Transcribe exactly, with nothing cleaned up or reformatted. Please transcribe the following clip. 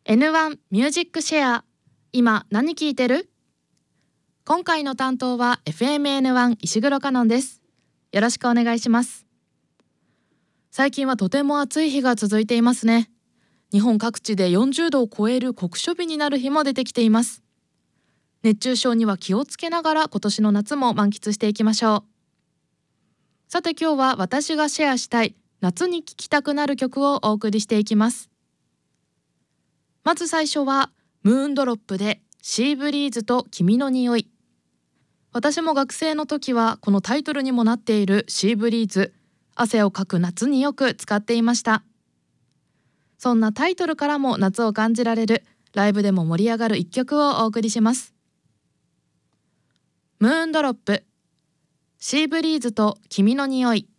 エヌワン ミュージックシェア、今何聴いてる？今回の担当は エフエムエヌワン 石黒かのんです。よろしくお願いします。最近はとても暑い日が続いていますね。日本各地でよんじゅうどを超える酷暑日になる日も出てきています。熱中症には気をつけながら今年の夏も満喫していきましょう。さて今日は私がシェアしたい夏に聴きたくなる曲をお送りしていきます。まず最初はムーンドロップでシーブリーズと君の匂い。私も学生の時はこのタイトルにもなっているシーブリーズ、汗をかく夏によく使っていました。そんなタイトルからも夏を感じられる、ライブでも盛り上がる一曲をお送りします。ムーンドロップ、シーブリーズと君の匂い。